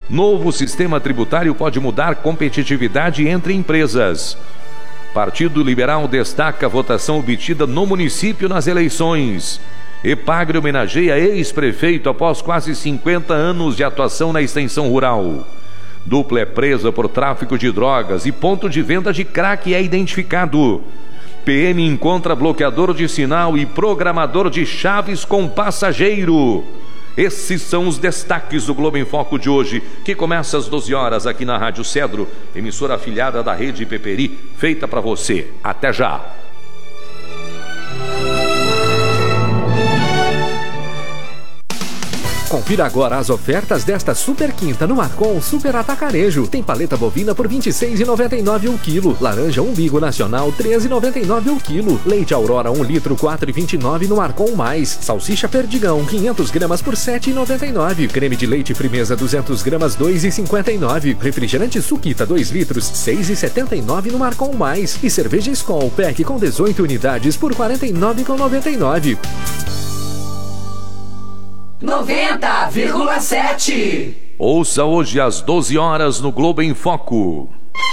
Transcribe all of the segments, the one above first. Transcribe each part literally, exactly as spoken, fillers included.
Novo sistema tributário pode mudar competitividade entre empresas. Partido Liberal destaca a votação obtida no município nas eleições. Epagre homenageia ex-prefeito após quase cinquenta anos de atuação na extensão rural. Dupla é presa por tráfico de drogas e ponto de venda de crack é identificado. P M encontra bloqueador de sinal e programador de chaves com passageiro. Esses são os destaques do Globo em Foco de hoje, que começa às doze horas aqui na Rádio Cedro, emissora afiliada da Rede Peperi, feita para você. Até já! Confira agora as ofertas desta super quinta no Marcon Super Atacarejo. Tem paleta bovina por vinte e seis reais e noventa e nove centavos o quilo. Laranja umbigo nacional treze reais e noventa e nove centavos o quilo. Leite Aurora um litro quatro reais e vinte e nove centavos no Marcon Mais. Salsicha Perdigão quinhentas gramas por sete reais e noventa e nove centavos. Creme de leite Frimeza duzentas gramas dois reais e cinquenta e nove centavos. Refrigerante Suquita dois litros seis reais e setenta e nove centavos no Marcon Mais. E cerveja Skol Pack com dezoito unidades por quarenta e nove reais e noventa e nove centavos. noventa vírgula sete. Ouça hoje às doze horas no Globo em Foco.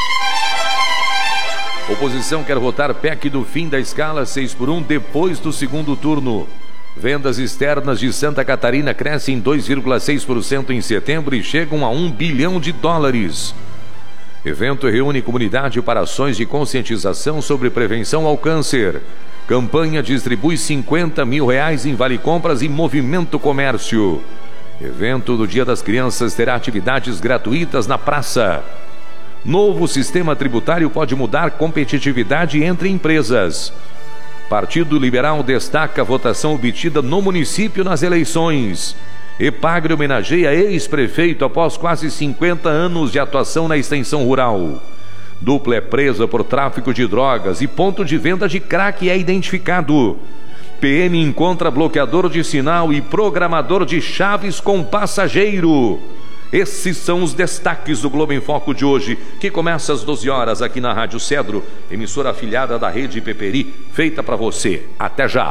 Oposição quer votar P E C do fim da escala seis por um depois do segundo turno. Vendas externas de Santa Catarina crescem dois vírgula seis por cento em setembro e chegam a um bilhão de dólares. Evento reúne comunidade para ações de conscientização sobre prevenção ao câncer. Campanha distribui cinquenta mil reais em Vale Compras e Movimento Comércio. Evento do Dia das Crianças terá atividades gratuitas na praça. Novo sistema tributário pode mudar competitividade entre empresas. Partido Liberal destaca a votação obtida no município nas eleições. Epagre homenageia ex-prefeito após quase cinquenta anos de atuação na extensão rural. Dupla é presa por tráfico de drogas e ponto de venda de crack é identificado. P M encontra bloqueador de sinal e programador de chaves com passageiro. Esses são os destaques do Globo em Foco de hoje, que começa às doze horas aqui na Rádio Cedro, emissora afiliada da Rede Peperi, feita para você. Até já!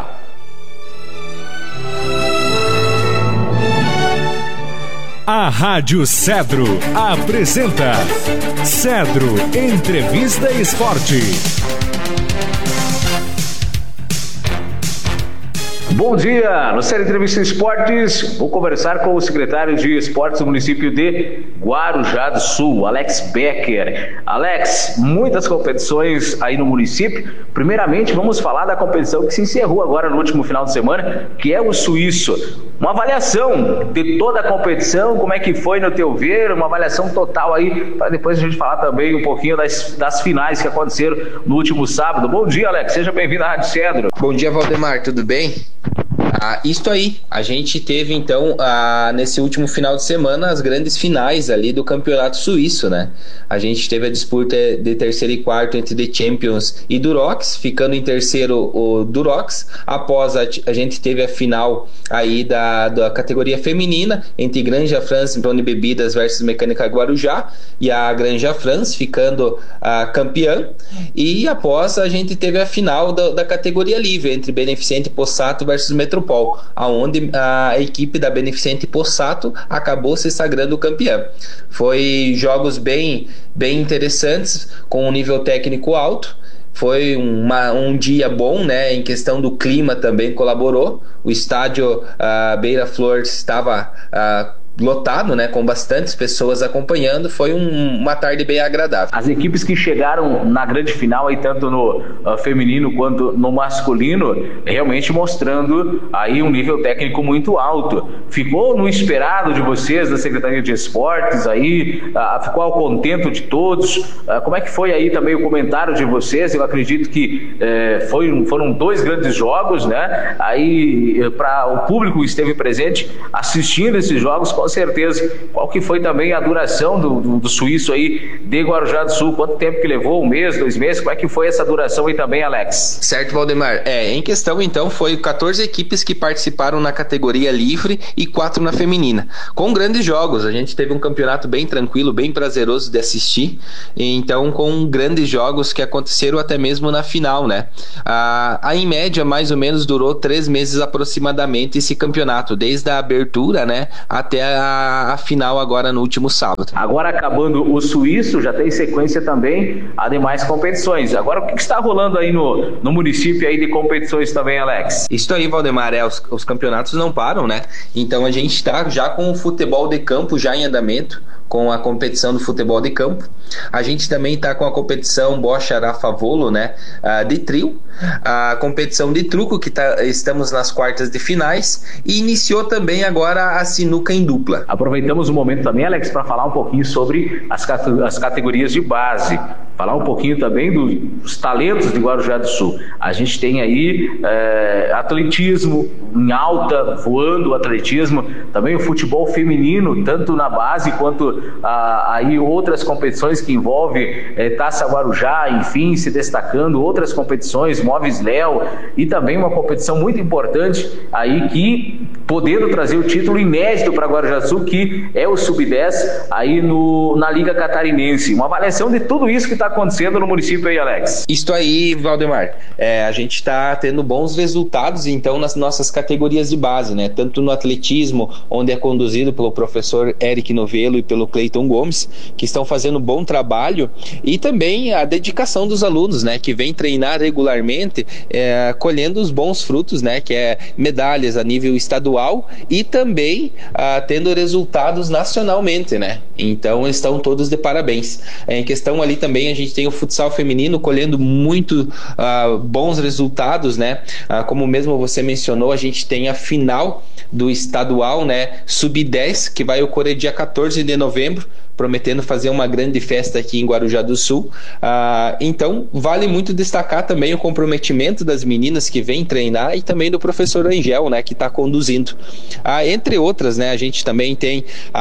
A Rádio Cedro apresenta Cedro Entrevista Esporte. Bom dia! No Cedro Entrevista Esportes, vou conversar com o secretário de Esportes do município de Guarujá do Sul, Alex Becker. Alex, muitas competições aí no município. Primeiramente, vamos falar da competição que se encerrou agora no último final de semana, que é o Suíço. Uma avaliação de toda a competição, como é que foi no teu ver, uma avaliação total aí, para depois a gente falar também um pouquinho das, das finais que aconteceram no último sábado. Bom dia, Alex, seja bem-vindo à Rádio Cedro. Bom dia, Valdemar, tudo bem? Ah, isto aí, a gente teve então ah, nesse último final de semana as grandes finais ali do campeonato suíço, né? A gente teve a disputa de terceiro e quarto entre The Champions e Durox, ficando em terceiro o Durox. Após a, a gente teve a final aí da, da categoria feminina entre Granja France, Brownie Bebidas versus Mecânica Guarujá, e a Granja France ficando a campeã. E após a gente teve a final da, da categoria livre entre Beneficente Possato versus Metropol, aonde a equipe da Beneficente Possato acabou se sagrando campeã. Foi jogos bem, bem interessantes, com um nível técnico alto. Foi uma, um dia bom, né? Em questão do clima também colaborou. O estádio uh, Beira Flor estava uh, lotado, né, com bastantes pessoas acompanhando. Foi um, uma tarde bem agradável. As equipes que chegaram na grande final, aí, tanto no uh, feminino quanto no masculino, realmente mostrando aí um nível técnico muito alto. Ficou no esperado de vocês, da Secretaria de Esportes, aí, uh, ficou ao contento de todos? Uh, como é que foi aí também o comentário de vocês? Eu acredito que uh, foi, foram dois grandes jogos, né? Aí, uh, para o público que esteve presente assistindo esses jogos, com certeza. Qual que foi também a duração do, do, do suíço aí de Guarujá do Sul? Quanto tempo que levou? Um mês, dois meses? Como é que foi essa duração aí também, Alex? Certo, Valdemar. É, em questão então foi quatorze equipes que participaram na categoria livre e quatro na feminina, com grandes jogos. A gente teve um campeonato bem tranquilo, bem prazeroso de assistir, então com grandes jogos que aconteceram até mesmo na final, né? A, a em média mais ou menos durou três meses aproximadamente esse campeonato, desde a abertura, né, até a a, a final agora no último sábado. Agora acabando o suíço, já tem sequência também a demais competições. Agora o que está rolando aí no, no município aí de competições também, Alex? Isso aí, Valdemar, é, os, os campeonatos não param, né? Então a gente está já com o futebol de campo já em andamento, com a competição do futebol de campo. A gente também está com a competição Bocha Arafavolo, né, de trio, a competição de truco, que tá, estamos nas quartas de finais, e iniciou também agora a sinuca em dupla. Aproveitamos o momento também, Alex, para falar um pouquinho sobre as, as categorias de base, falar um pouquinho também dos talentos de Guarujá do Sul. A gente tem aí é, atletismo em alta, voando o atletismo, também o futebol feminino, tanto na base quanto ah, aí outras competições que envolvem é, Taça Guarujá, enfim, se destacando, outras competições, Móveis Léo, e também uma competição muito importante aí que podendo trazer o título inédito para Guarujá do Sul, que é o sub dez aí no, na Liga Catarinense. Uma avaliação de tudo isso que está acontecendo no município aí, Alex. Isso aí, Valdemar. É, a gente está tendo bons resultados, então, nas nossas categorias de base, né? Tanto no atletismo, onde é conduzido pelo professor Eric Novelo e pelo Cleiton Gomes, que estão fazendo bom trabalho, e também a dedicação dos alunos, né? Que vem treinar regularmente, é, colhendo os bons frutos, né? Que é medalhas a nível estadual e também ah, tendo resultados nacionalmente, né? Então estão todos de parabéns. Em questão ali também a gente tem o futsal feminino colhendo muito ah, bons resultados, né? Ah, como mesmo você mencionou, a gente tem a final do estadual, né? sub dez, que vai ocorrer dia quatorze de novembro, prometendo fazer uma grande festa aqui em Guarujá do Sul. Ah, então, vale muito destacar também o comprometimento das meninas que vêm treinar e também do professor Angel, né, que está conduzindo. Ah, entre outras, né, a gente também tem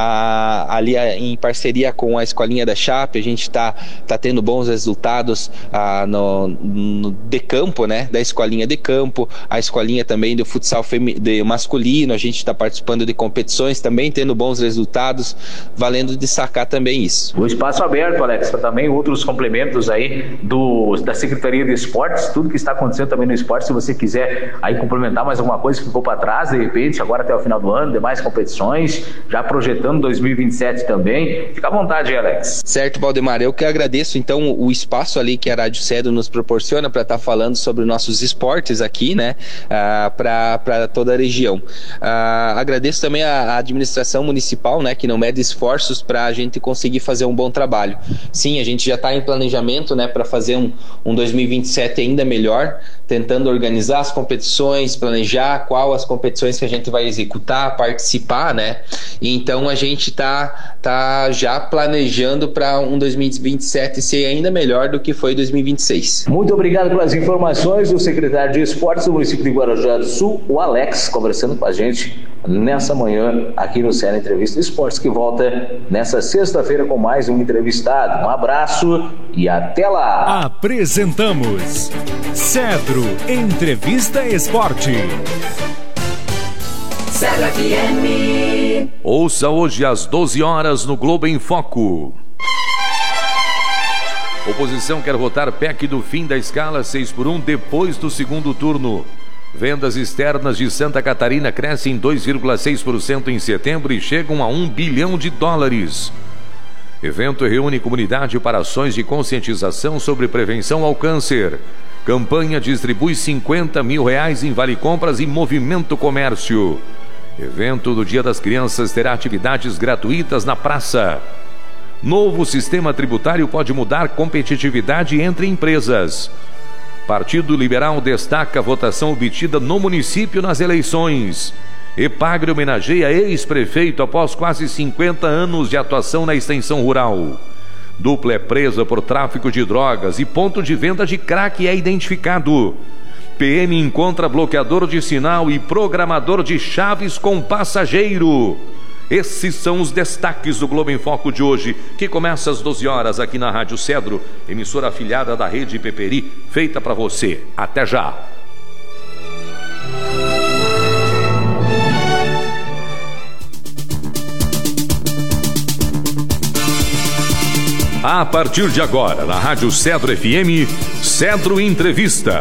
ah, ali ah, em parceria com a Escolinha da Chape, a gente está tá tendo bons resultados ah, no, no de campo, né, da Escolinha de Campo, a Escolinha também do futsal femi- de masculino, a gente está participando de competições, também tendo bons resultados, valendo destacar também isso. O espaço aberto, Alex, para também outros complementos aí do, da Secretaria de Esportes, tudo que está acontecendo também no esporte, se você quiser aí complementar mais alguma coisa que ficou para trás, de repente, agora até o final do ano, demais competições, já projetando dois mil e vinte e sete também, fica à vontade, Alex. Certo, Valdemar, eu que agradeço então o espaço ali que a Rádio Cedro nos proporciona para estar tá falando sobre nossos esportes aqui, né, uh, para toda a região. Uh, agradeço também a, a administração municipal, né, que não mede esforços para a gente conseguir fazer um bom trabalho. Sim, a gente já está em planejamento, né, para fazer um, um dois mil e vinte e sete ainda melhor, tentando organizar as competições, planejar qual as competições que a gente vai executar, participar, né? E então a gente está tá já planejando para um dois mil e vinte e sete ser ainda melhor do que foi dois mil e vinte e seis. Muito obrigado pelas informações do secretário de Esportes do município de Guarujá do Sul, o Alex, conversando com a gente nessa manhã aqui no Cedro Entrevista Esportes, que volta nessa sexta-feira com mais um entrevistado. Um abraço e até lá! Apresentamos Cedro Entrevista Esporte. Cedro F M. Ouça hoje às doze horas no Globo em Foco. Oposição quer votar P E C do fim da escala seis por um depois do segundo turno. Vendas externas de Santa Catarina crescem dois vírgula seis por cento em setembro e chegam a um bilhão de dólares. Evento reúne comunidade para ações de conscientização sobre prevenção ao câncer. Campanha distribui cinquenta mil reais em Vale Compras e Movimento Comércio. Evento do Dia das Crianças terá atividades gratuitas na praça. Novo sistema tributário pode mudar competitividade entre empresas. Partido Liberal destaca a votação obtida no município nas eleições. Epagre homenageia ex-prefeito após quase cinquenta anos de atuação na extensão rural. Dupla é presa por tráfico de drogas e ponto de venda de crack é identificado. P M encontra bloqueador de sinal e programador de chaves com passageiro. Esses são os destaques do Globo em Foco de hoje, que começa às doze horas aqui na Rádio Cedro, emissora afiliada da Rede Peperi, feita para você. Até já! A partir de agora, na Rádio Cedro F M, Cedro Entrevista.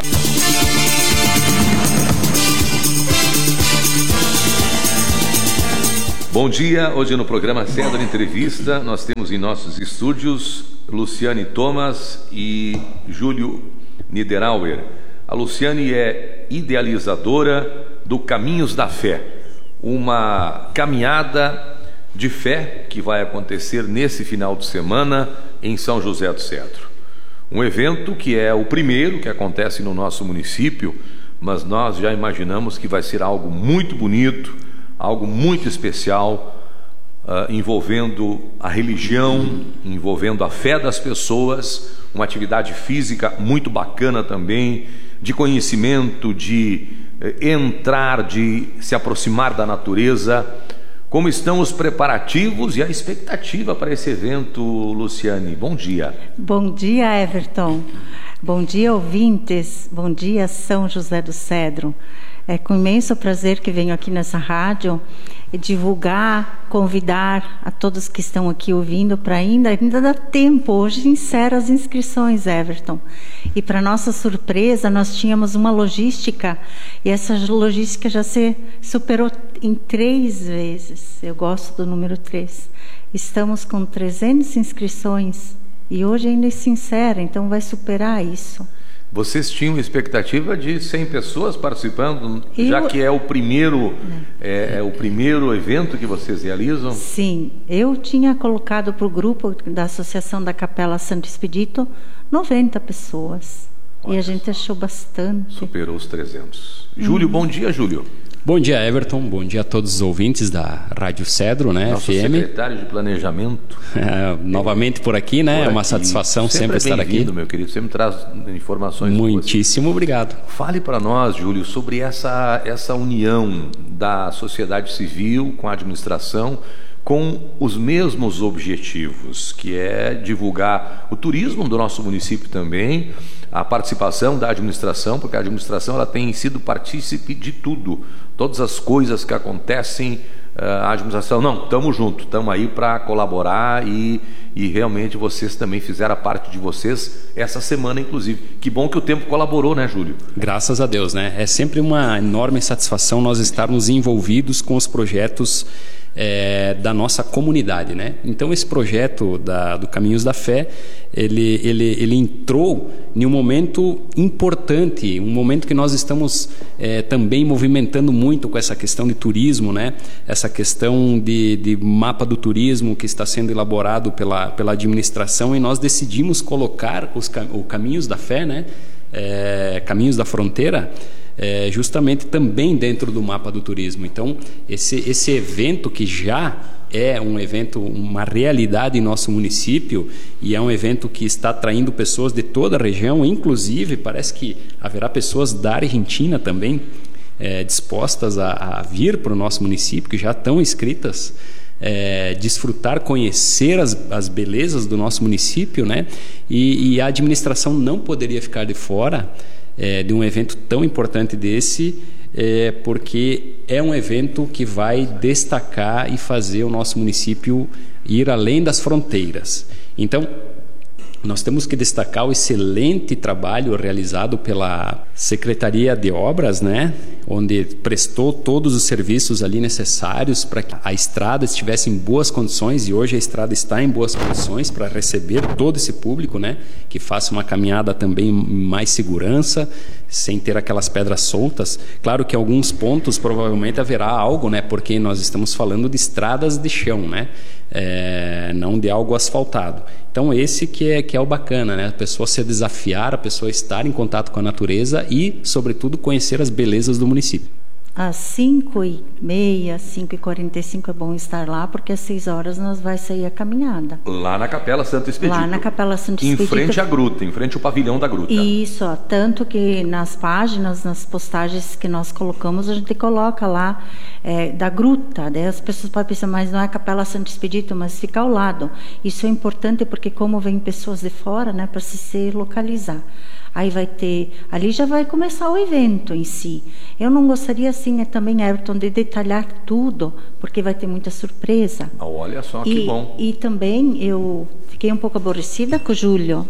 Bom dia, hoje no programa Cedro Entrevista nós temos em nossos estúdios Luciane Thomas e Júlio Niederauer. A Luciane é idealizadora do Caminhos da Fé, uma caminhada de fé que vai acontecer nesse final de semana em São José do Cedro. Um evento que é o primeiro que acontece no nosso município, mas nós já imaginamos que vai ser algo muito bonito, algo muito especial, uh, envolvendo a religião, envolvendo a fé das pessoas, uma atividade física muito bacana também, de conhecimento, de uh, entrar, de se aproximar da natureza. Como estão os preparativos e a expectativa para esse evento, Luciane? Bom dia. Bom dia, Everton. Bom dia, ouvintes. Bom dia, São José do Cedro. É com imenso prazer que venho aqui nessa rádio divulgar, convidar a todos que estão aqui ouvindo para ainda, ainda dá tempo, hoje encerra as inscrições, Everton. E para nossa surpresa, nós tínhamos uma logística e essa logística já se superou em três vezes. Eu gosto do número três. Estamos com trezentas inscrições e hoje ainda se encerra, então vai superar isso. Vocês tinham expectativa de cem pessoas participando, eu... já que é o primeiro é, é o primeiro evento que vocês realizam? Sim, eu tinha colocado para o grupo da Associação da Capela Santo Expedito noventa pessoas. Olha, e a gente achou bastante. Superou os trezentos. Júlio, hum. Bom dia, Júlio. Bom dia, Everton. Bom dia a todos os ouvintes da Rádio Cedro, né? Nosso F M. secretário de Planejamento. É, novamente por aqui, né? Por é uma aqui. satisfação sempre, sempre estar aqui. Meu querido, sempre traz informações. Muitíssimo obrigado. Fale para nós, Júlio, sobre essa, essa união da sociedade civil com a administração, com os mesmos objetivos, que é divulgar o turismo do nosso município também, a participação da administração, porque a administração ela tem sido partícipe de tudo, todas as coisas que acontecem, a administração, não, estamos juntos, estamos aí para colaborar e, e realmente vocês também fizeram a parte de vocês essa semana, inclusive. Que bom que o tempo colaborou, né, Júlio? Graças a Deus, né? É sempre uma enorme satisfação nós estarmos envolvidos com os projetos É, da nossa comunidade, né? Então esse projeto da, do Caminhos da Fé, ele, ele, ele entrou em um momento importante, um momento que nós estamos é, também movimentando muito com essa questão de turismo, né? Essa questão de, de mapa do turismo que está sendo elaborado pela, pela administração, e nós decidimos colocar os, o Caminhos da Fé, né? É, Caminhos da Fronteira, É, justamente também dentro do mapa do turismo. Então esse, esse evento que já é um evento, uma realidade em nosso município, e é um evento que está atraindo pessoas de toda a região, inclusive parece que haverá pessoas da Argentina também é, dispostas a, a vir para o nosso município, que já estão inscritas, é, desfrutar, conhecer as, as belezas do nosso município, né? E, e a administração não poderia ficar de fora É, de um evento tão importante desse, é, porque é um evento que vai destacar e fazer o nosso município ir além das fronteiras. Então, nós temos que destacar o excelente trabalho realizado pela Secretaria de Obras, né? Onde prestou todos os serviços ali necessários para que a estrada estivesse em boas condições, e hoje a estrada está em boas condições para receber todo esse público, né? Que faça uma caminhada também em mais segurança, sem ter aquelas pedras soltas. Claro que em alguns pontos provavelmente haverá algo, né? Porque nós estamos falando de estradas de chão, né? É, não de algo asfaltado. Então esse que é, que é o bacana, né? A pessoa se desafiar, a pessoa estar em contato com a natureza e, sobretudo, conhecer as belezas do município. Às cinco e meia, cinco e quarenta e cinco é bom estar lá, porque às seis horas nós vai sair a caminhada. Lá na Capela Santo Expedito. Lá na Capela Santo Expedito. Em frente à gruta, em frente ao pavilhão da gruta. Isso, ó, tanto que nas páginas, nas postagens que nós colocamos, a gente coloca lá é, da gruta. Daí as pessoas podem pensar, mas não é a Capela Santo Expedito, mas fica ao lado. Isso é importante porque como vem pessoas de fora, né, para se, se localizar. Aí vai ter, ali já vai começar o evento em si. Eu não gostaria assim, é também, Everton, de detalhar tudo, porque vai ter muita surpresa. Olha só, e, que bom. E também eu fiquei um pouco aborrecida com o Júlio,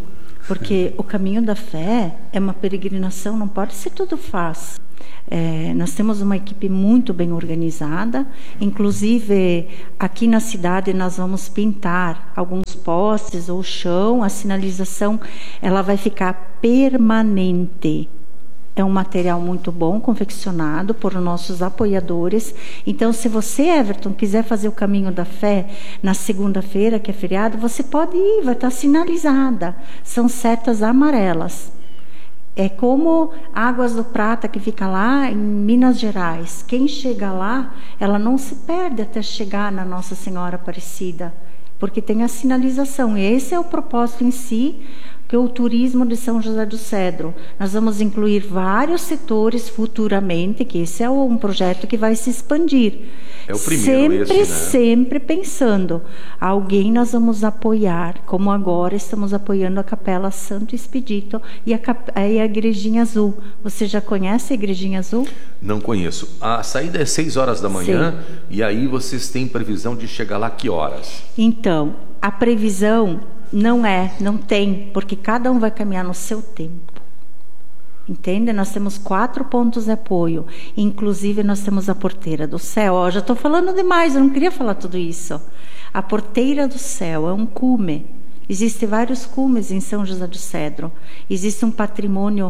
Porque o caminho da fé é uma peregrinação, não pode ser tudo fácil. É, nós temos uma equipe muito bem organizada, inclusive aqui na cidade nós vamos pintar alguns postes ou chão, a sinalização ela vai ficar permanente. É um material muito bom, confeccionado por nossos apoiadores. Então, se você, Everton, quiser fazer o caminho da fé na segunda-feira, que é feriado, você pode ir, vai estar sinalizada. São setas amarelas. É como Águas do Prata, que fica lá em Minas Gerais. Quem chega lá, ela não se perde até chegar na Nossa Senhora Aparecida, porque tem a sinalização. E esse é o propósito em si, que é o turismo de São José do Cedro. Nós vamos incluir vários setores futuramente, que esse é um projeto que vai se expandir. É o primeiro sempre, esse, né? sempre pensando, alguém nós vamos apoiar, como agora estamos apoiando a Capela Santo Expedito e a, cap... e a Igrejinha Azul. Você já conhece a Igrejinha Azul? Não conheço. A saída é seis horas da manhã. Sim. E aí vocês têm previsão de chegar lá que horas? Então, a previsão não é, não tem, porque cada um vai caminhar no seu tempo. Entende? Nós temos quatro pontos de apoio. Inclusive, nós temos a Porteira do Céu. Ó, já estou falando demais, eu não queria falar tudo isso. A Porteira do Céu é um cume. Existem vários cumes em São José do Cedro. Existe um patrimônio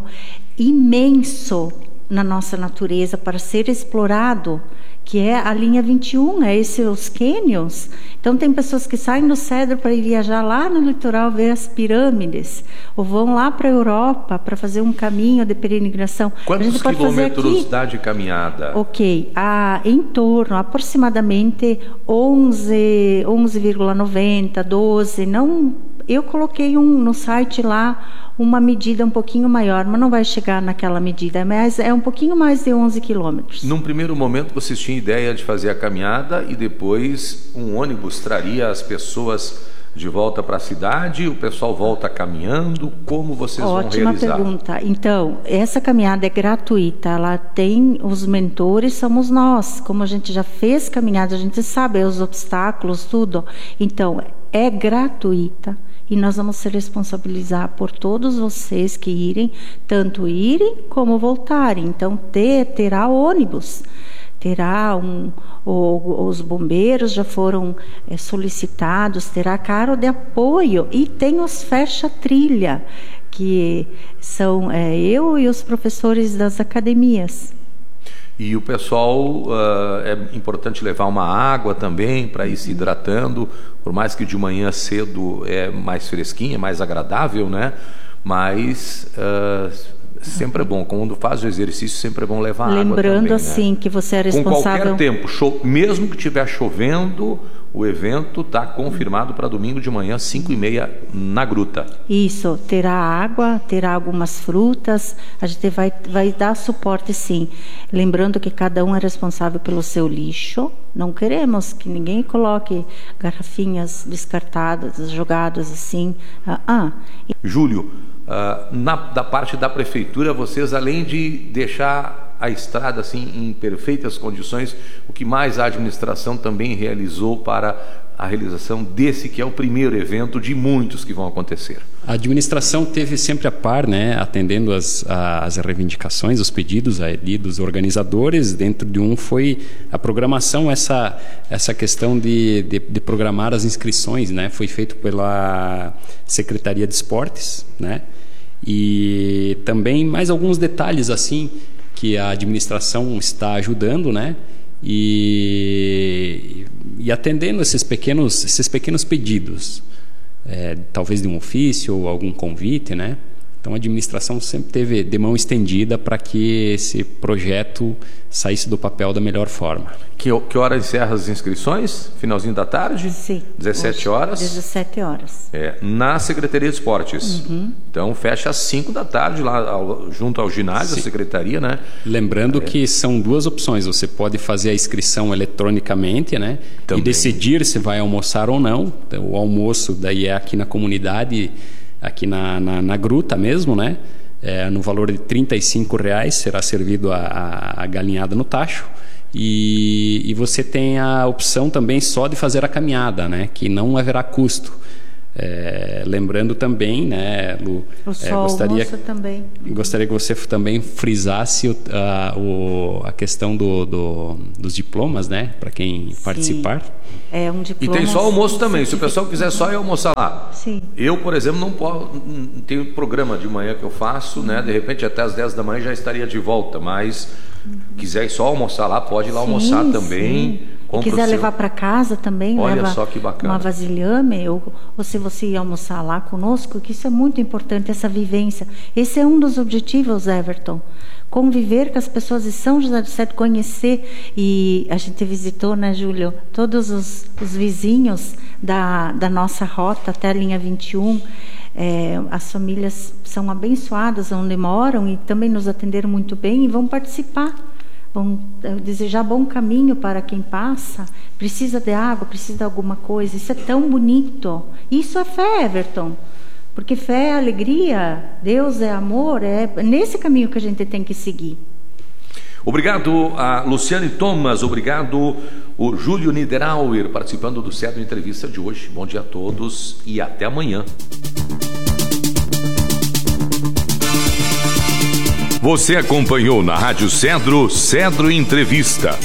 imenso na nossa natureza para ser explorado, que é a linha vinte e um, é esses os cânions. Então tem pessoas que saem do Cedro para ir viajar lá no litoral ver as pirâmides, ou vão lá para a Europa para fazer um caminho de peregrinação. Quantos a gente pode quilômetros fazer aqui, dá de caminhada? Ok, a, em torno, aproximadamente onze, onze vírgula noventa, doze, não, eu coloquei um, no site lá uma medida um pouquinho maior, mas não vai chegar naquela medida, mas é um pouquinho mais de onze quilômetros. Num primeiro momento vocês tinham ideia de fazer a caminhada e depois um ônibus traria as pessoas de volta para a cidade, o pessoal volta caminhando, como vocês Ótima vão realizar? Ótima pergunta. Então, essa caminhada é gratuita, ela tem, os mentores somos nós, como a gente já fez caminhada, a gente sabe os obstáculos, tudo, então é gratuita. E nós vamos se responsabilizar por todos vocês que irem, tanto irem como voltarem. Então, ter, terá ônibus, terá um, o, os bombeiros já foram é, solicitados, terá carro de apoio e tem os fecha-trilha, que são é, eu e os professores das academias. E o pessoal, uh, é importante levar uma água também para ir se hidratando, por mais que de manhã cedo é mais fresquinha, mais agradável, né? Mas uh, sempre é bom, quando faz o exercício, sempre é bom levar água também. Lembrando assim, né? Que você é responsável... Com qualquer tempo, cho... mesmo que estiver chovendo, o evento está confirmado para domingo de manhã, cinco e meia, na Gruta. Isso, terá água, terá algumas frutas, a gente vai, vai dar suporte sim. Lembrando que cada um é responsável pelo seu lixo, não queremos que ninguém coloque garrafinhas descartadas, jogadas assim. Ah, ah. Júlio, uh, na, da parte da prefeitura, vocês além de deixar a estrada assim em perfeitas condições, o que mais a administração também realizou para a realização desse que é o primeiro evento de muitos que vão acontecer? A administração teve sempre a par, né, atendendo as, as reivindicações, os pedidos ali dos organizadores. Dentro de um foi a programação, essa, essa questão de, de, de programar as inscrições, né, foi feito pela Secretaria de Esportes, né, e também mais alguns detalhes assim que a administração está ajudando, né? E, e atendendo esses pequenos, esses pequenos pedidos, é, talvez de um ofício ou algum convite, né? Então a administração sempre teve de mão estendida para que esse projeto saísse do papel da melhor forma. Que, que hora encerra as inscrições? Finalzinho da tarde? Sim. dezessete horas? dezessete horas. É, na Secretaria de Esportes. Uhum. Então fecha às cinco da tarde lá ao, junto ao ginásio, Sim. a Secretaria, né? Lembrando é. que são duas opções. Você pode fazer a inscrição eletronicamente, né? Também. E decidir se vai almoçar ou não. Então, o almoço daí é aqui na comunidade, aqui na, na, na gruta mesmo, né? É, no valor de trinta e cinco reais será servido a, a, a galinhada no tacho. E, e você tem a opção também só de fazer a caminhada, né? Que não haverá custo. É, lembrando também, né, Lu, o é, gostaria, também. gostaria que você também frisasse o, a, o, a questão do, do, dos diplomas, né, para quem Sim. participar. É um diploma. E tem só almoço também, se o pessoal quiser só ir almoçar lá. Sim. Eu, por exemplo, não posso, tenho programa de manhã que eu faço, né, de repente até às dez da manhã já estaria de volta, mas quiser ir só almoçar lá, pode ir lá sim, almoçar também. Sim. Se quiser levar para casa também, Olha leva só que bacana. uma vasilhame, ou, ou se você ir almoçar lá conosco, que isso é muito importante, essa vivência. Esse é um dos objetivos, Everton. Conviver com as pessoas de São José do Cedro, conhecer, e a gente visitou, né, Júlio, todos os, os vizinhos da, da nossa rota até a linha vinte e um. É, as famílias são abençoadas onde moram e também nos atenderam muito bem e vão participar. Vão desejar bom caminho para quem passa, precisa de água, precisa de alguma coisa. Isso é tão bonito. Isso é fé, Everton. Porque fé é alegria, Deus é amor, é nesse caminho que a gente tem que seguir. Obrigado a Luciane Thomas, obrigado o Júlio Niederauer participando do Cedro Entrevista de hoje. Bom dia a todos e até amanhã. Você acompanhou na Rádio Cedro, Cedro Entrevista.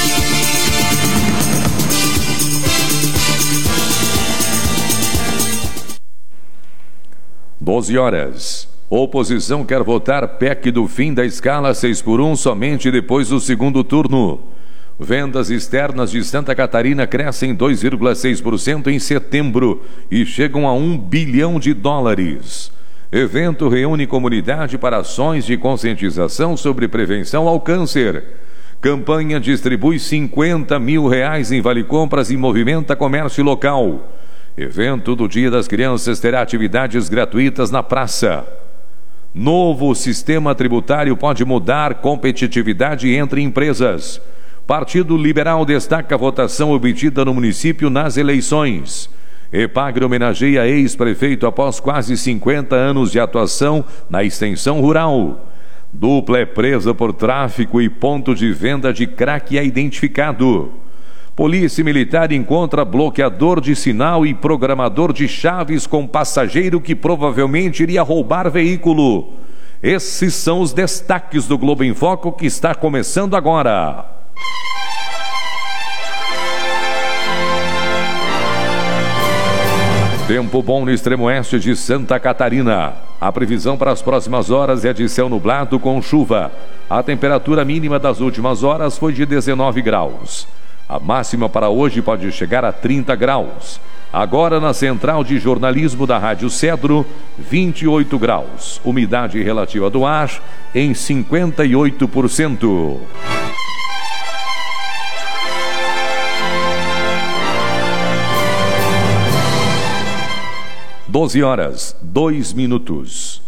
doze horas. Oposição quer votar P E C do fim da escala seis por um somente depois do segundo turno. Vendas externas de Santa Catarina crescem dois vírgula seis por cento em setembro e chegam a um bilhão de dólares. Evento reúne comunidade para ações de conscientização sobre prevenção ao câncer. Campanha distribui cinquenta mil reais em vale-compras e movimenta comércio local. Evento do Dia das Crianças terá atividades gratuitas na praça. Novo sistema tributário pode mudar competitividade entre empresas. Partido Liberal destaca a votação obtida no município nas eleições. EPAGRE homenageia ex-prefeito após quase cinquenta anos de atuação na extensão rural. Dupla é presa por tráfico e ponto de venda de crack é identificado. Polícia Militar encontra bloqueador de sinal e programador de chaves com passageiro que provavelmente iria roubar veículo. Esses são os destaques do Globo em Foco que está começando agora. Tempo bom no extremo oeste de Santa Catarina. A previsão para as próximas horas é de céu nublado com chuva. A temperatura mínima das últimas horas foi de dezenove graus. A máxima para hoje pode chegar a trinta graus. Agora na central de jornalismo da Rádio Cedro, vinte e oito graus. Umidade relativa do ar em cinquenta e oito por cento. doze horas, dois minutos.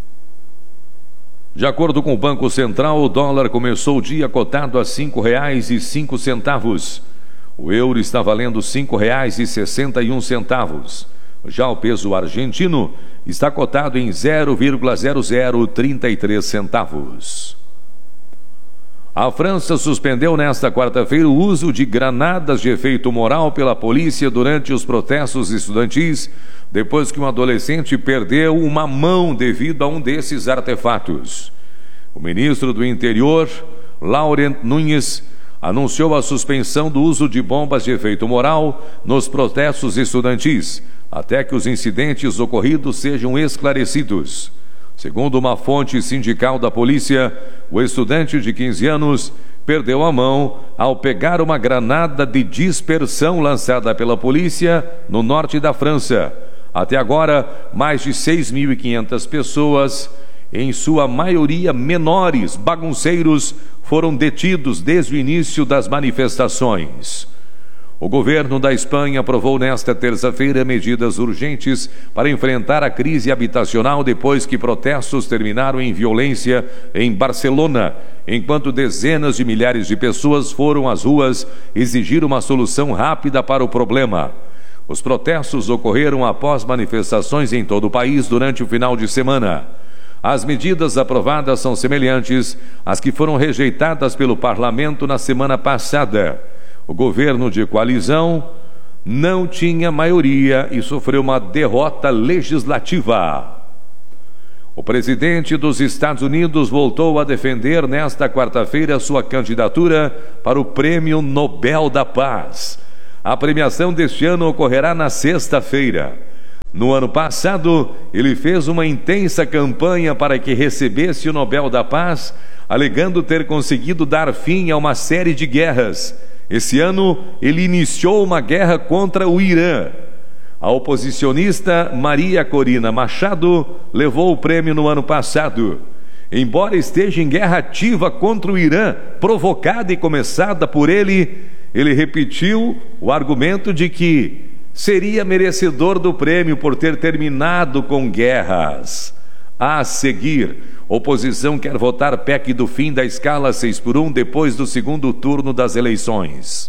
De acordo com o Banco Central, o dólar começou o dia cotado a cinco reais e cinco centavos. O euro está valendo cinco reais e sessenta e um centavos. Já o peso argentino está cotado em zero vírgula zero zero trinta e três centavos. A França suspendeu nesta quarta-feira o uso de granadas de efeito moral pela polícia durante os protestos estudantis, depois que um adolescente perdeu uma mão devido a um desses artefatos. O ministro do Interior, Laurent Nunes, anunciou a suspensão do uso de bombas de efeito moral nos protestos estudantis, até que os incidentes ocorridos sejam esclarecidos. Segundo uma fonte sindical da polícia, o estudante de quinze anos perdeu a mão ao pegar uma granada de dispersão lançada pela polícia no norte da França. Até agora, mais de seis mil e quinhentas pessoas, em sua maioria menores bagunceiros, foram detidos desde o início das manifestações. O governo da Espanha aprovou nesta terça-feira medidas urgentes para enfrentar a crise habitacional depois que protestos terminaram em violência em Barcelona, enquanto dezenas de milhares de pessoas foram às ruas exigir uma solução rápida para o problema. Os protestos ocorreram após manifestações em todo o país durante o final de semana. As medidas aprovadas são semelhantes às que foram rejeitadas pelo parlamento na semana passada. O governo de coalizão não tinha maioria e sofreu uma derrota legislativa. O presidente dos Estados Unidos voltou a defender nesta quarta-feira sua candidatura para o Prêmio Nobel da Paz. A premiação deste ano ocorrerá na sexta-feira. No ano passado, ele fez uma intensa campanha para que recebesse o Nobel da Paz, alegando ter conseguido dar fim a uma série de guerras. Esse ano, ele iniciou uma guerra contra o Irã. A oposicionista Maria Corina Machado levou o prêmio no ano passado. Embora esteja em guerra ativa contra o Irã, provocada e começada por ele, ele repetiu o argumento de que seria merecedor do prêmio por ter terminado com guerras. A seguir, oposição quer votar P E C do fim da escala seis por um depois do segundo turno das eleições.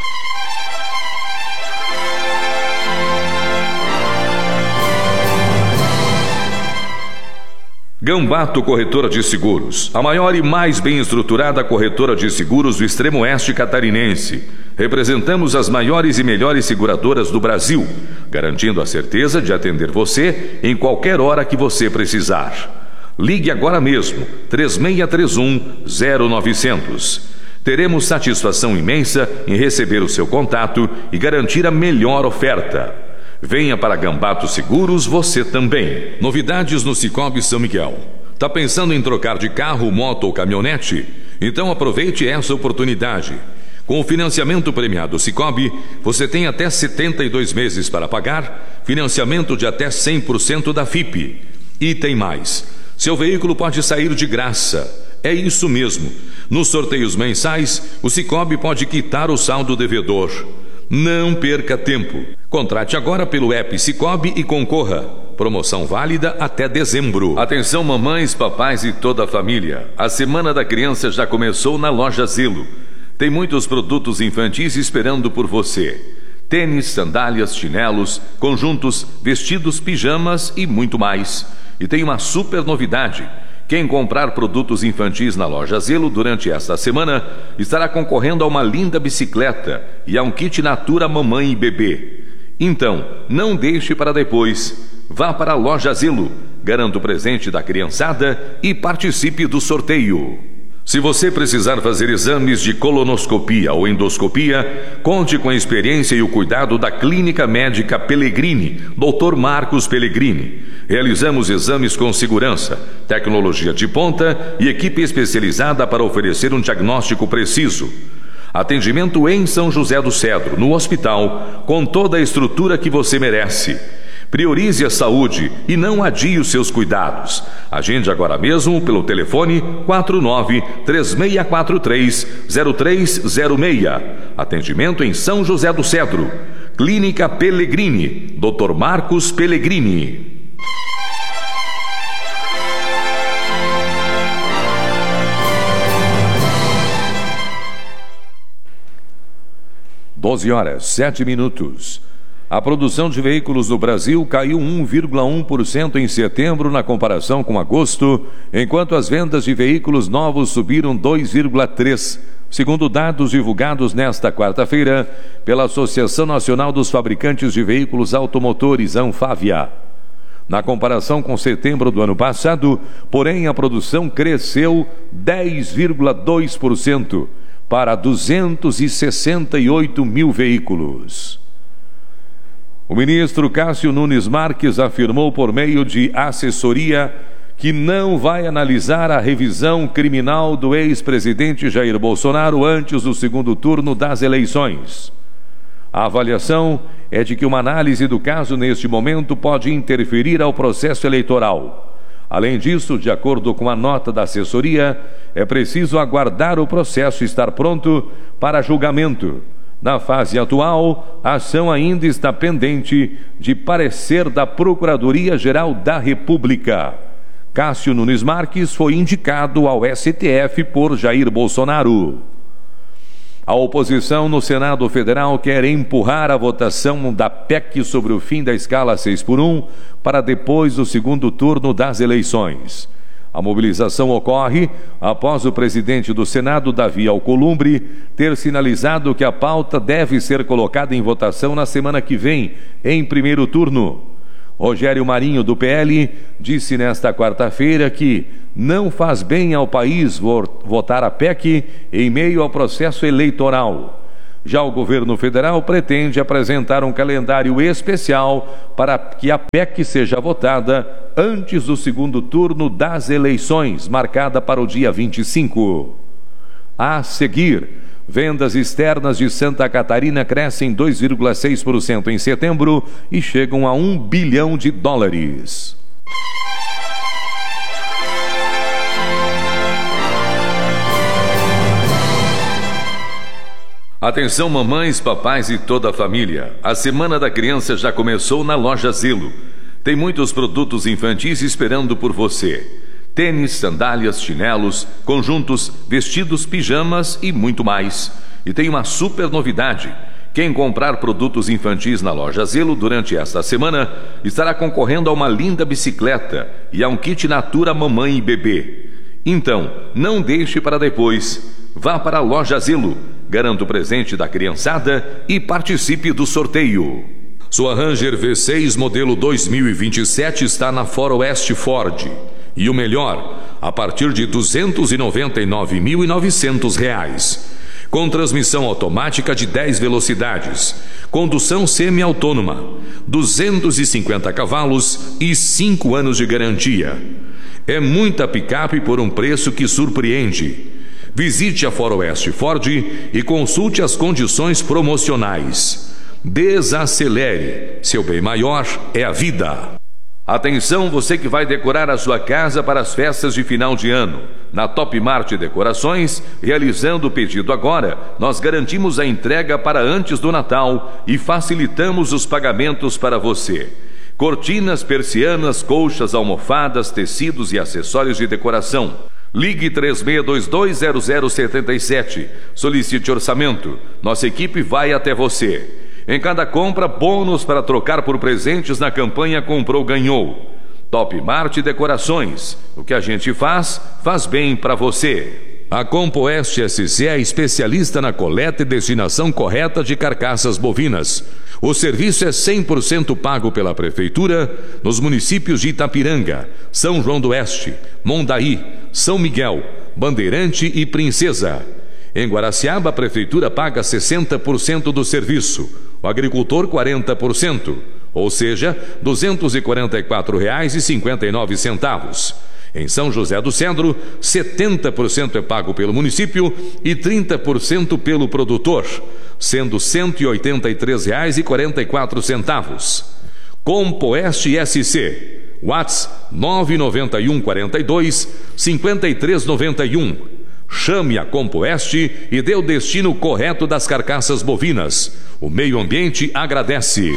Gambato Corretora de Seguros, a maior e mais bem estruturada corretora de seguros do extremo oeste catarinense. Representamos as maiores e melhores seguradoras do Brasil, garantindo a certeza de atender você em qualquer hora que você precisar. Ligue agora mesmo, três seis três um, zero nove zero zero. Teremos satisfação imensa em receber o seu contato e garantir a melhor oferta. Venha para Gambato Seguros você também. Novidades no Cicobi São Miguel. Tá pensando em trocar de carro, moto ou caminhonete? Então aproveite essa oportunidade. Com o financiamento premiado Cicobi, você tem até setenta e dois meses para pagar, financiamento de até cem por cento da F I P. E tem mais. Seu veículo pode sair de graça. É isso mesmo. Nos sorteios mensais, o Cicobi pode quitar o saldo devedor. Não perca tempo. Contrate agora pelo app Cicobi e concorra. Promoção válida até dezembro. Atenção mamães, papais e toda a família. A Semana da Criança já começou na Loja Zelo. Tem muitos produtos infantis esperando por você. Tênis, sandálias, chinelos, conjuntos, vestidos, pijamas e muito mais. E tem uma super novidade. Quem comprar produtos infantis na Loja Zelo durante esta semana estará concorrendo a uma linda bicicleta e a um kit Natura Mamãe e Bebê. Então, não deixe para depois. Vá para a Loja Zelo, garanta o presente da criançada e participe do sorteio. Se você precisar fazer exames de colonoscopia ou endoscopia, conte com a experiência e o cuidado da Clínica Médica Pellegrini, doutor Marcos Pellegrini. Realizamos exames com segurança, tecnologia de ponta e equipe especializada para oferecer um diagnóstico preciso. Atendimento em São José do Cedro, no hospital, com toda a estrutura que você merece. Priorize a saúde e não adie os seus cuidados. Agende agora mesmo pelo telefone quatro nove três seis quatro três zero três zero seis. Atendimento em São José do Cedro. Clínica Pellegrini, doutor Marcos Pellegrini. doze horas, sete minutos. A produção de veículos no Brasil caiu um vírgula um por cento em setembro na comparação com agosto, enquanto as vendas de veículos novos subiram dois vírgula três por cento, segundo dados divulgados nesta quarta-feira pela Associação Nacional dos Fabricantes de Veículos Automotores, Anfávia. Na comparação com setembro do ano passado, porém, a produção cresceu dez vírgula dois por cento para duzentos e sessenta e oito mil veículos. O ministro Cássio Nunes Marques afirmou por meio de assessoria que não vai analisar a revisão criminal do ex-presidente Jair Bolsonaro antes do segundo turno das eleições. A avaliação é de que uma análise do caso neste momento pode interferir ao processo eleitoral. Além disso, de acordo com a nota da assessoria, é preciso aguardar o processo estar pronto para julgamento. Na fase atual, a ação ainda está pendente de parecer da Procuradoria-Geral da República. Cássio Nunes Marques foi indicado ao S T F por Jair Bolsonaro. A oposição no Senado Federal quer empurrar a votação da P E C sobre o fim da escala seis por um para depois do segundo turno das eleições. A mobilização ocorre após o presidente do Senado, Davi Alcolumbre, ter sinalizado que a pauta deve ser colocada em votação na semana que vem, em primeiro turno. Rogério Marinho, do P L, disse nesta quarta-feira que não faz bem ao país votar a P E C em meio ao processo eleitoral. Já o governo federal pretende apresentar um calendário especial para que a P E C seja votada antes do segundo turno das eleições, marcada para o dia vinte e cinco. A seguir, vendas externas de Santa Catarina crescem dois vírgula seis por cento em setembro e chegam a um bilhão de dólares. Atenção, mamães, papais e toda a família. A Semana da Criança já começou na Loja Zelo. Tem muitos produtos infantis esperando por você. Tênis, sandálias, chinelos, conjuntos, vestidos, pijamas e muito mais. E tem uma super novidade. Quem comprar produtos infantis na Loja Zelo durante esta semana estará concorrendo a uma linda bicicleta e a um kit Natura Mamãe e Bebê. Então, não deixe para depois. Vá para a Loja Zelo, garanta o presente da criançada e participe do sorteio. Sua Ranger V seis modelo dois mil e vinte e sete está na Faroeste Ford. E o melhor, a partir de duzentos e noventa e nove mil e novecentos reais. Com transmissão automática de dez velocidades, condução semi-autônoma, duzentos e cinquenta cavalos e cinco anos de garantia. É muita picape por um preço que surpreende. Visite a Faroeste Ford e consulte as condições promocionais. Desacelere, seu bem maior é a vida. Atenção, você que vai decorar a sua casa para as festas de final de ano. Na Top Mart Decorações, realizando o pedido agora, nós garantimos a entrega para antes do Natal e facilitamos os pagamentos para você. Cortinas, persianas, colchas, almofadas, tecidos e acessórios de decoração. Ligue três seis dois dois zero zero sete sete. Solicite orçamento. Nossa equipe vai até você. Em cada compra, bônus para trocar por presentes na campanha Comprou Ganhou. Top Mart Decorações. O que a gente faz, faz bem para você. A Compoeste S C é especialista na coleta e destinação correta de carcaças bovinas. O serviço é cem por cento pago pela Prefeitura nos municípios de Itapiranga, São João do Oeste, Mondaí, São Miguel, Bandeirante e Princesa. Em Guaraciaba, a Prefeitura paga sessenta por cento do serviço, o agricultor quarenta por cento, ou seja, duzentos e quarenta e quatro reais e cinquenta e nove centavos. Em São José do Cedro, setenta por cento é pago pelo município e trinta por cento pelo produtor, sendo cento e oitenta e três reais e quarenta e quatro centavos. Compoeste S C, WhatsApp nove nove um quatro dois cinco três nove um. Chame a Compoeste e dê o destino correto das carcaças bovinas. O meio ambiente agradece.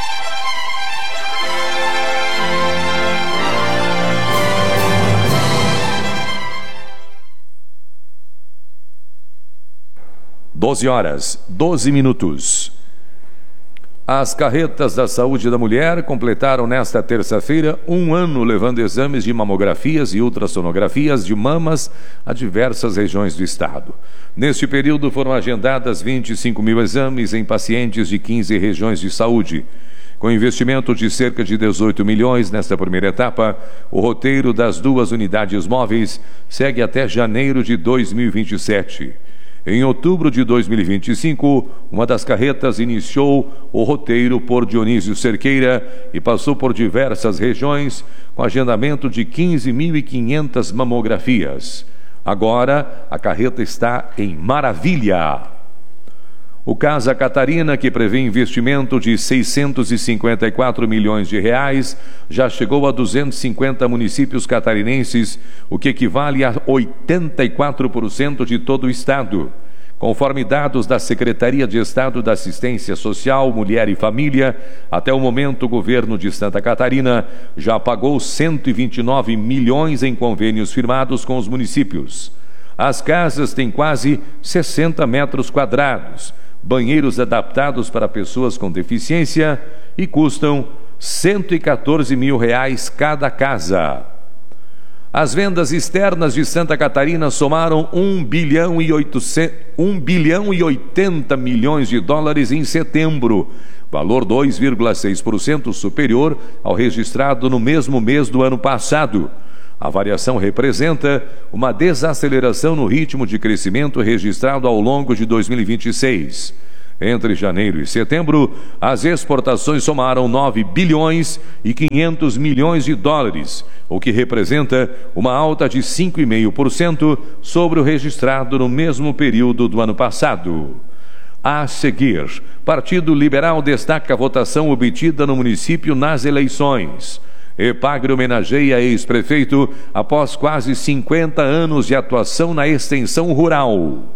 doze horas, doze minutos. As carretas da saúde da mulher completaram nesta terça-feira um ano levando exames de mamografias e ultrassonografias de mamas a diversas regiões do estado. Neste período foram agendadas vinte e cinco mil exames em pacientes de quinze regiões de saúde. Com investimento de cerca de dezoito milhões nesta primeira etapa, o roteiro das duas unidades móveis segue até janeiro de dois mil e vinte e sete. Em outubro de dois mil e vinte e cinco, uma das carretas iniciou o roteiro por Dionísio Cerqueira e passou por diversas regiões com agendamento de quinze mil e quinhentas mamografias. Agora, a carreta está em Maravilha. O Casa Catarina, que prevê investimento de seiscentos e cinquenta e quatro milhões de reais, já chegou a duzentos e cinquenta municípios catarinenses, o que equivale a oitenta e quatro por cento de todo o estado. Conforme dados da Secretaria de Estado da Assistência Social, Mulher e Família, até o momento o governo de Santa Catarina já pagou cento e vinte e nove milhões em convênios firmados com os municípios. As casas têm quase sessenta metros quadrados, banheiros adaptados para pessoas com deficiência e custam cento e quatorze mil reais cada casa. As vendas externas de Santa Catarina somaram um bilhão e oitenta milhões de dólares em setembro, valor dois vírgula seis por cento superior ao registrado no mesmo mês do ano passado. A variação representa uma desaceleração no ritmo de crescimento registrado ao longo de dois mil e vinte e seis. Entre janeiro e setembro, as exportações somaram nove bilhões e quinhentos milhões de dólares, o que representa uma alta de cinco vírgula cinco por cento sobre o registrado no mesmo período do ano passado. A seguir, Partido Liberal destaca a votação obtida no município nas eleições. EPAGRE homenageia ex-prefeito após quase cinquenta anos de atuação na extensão rural.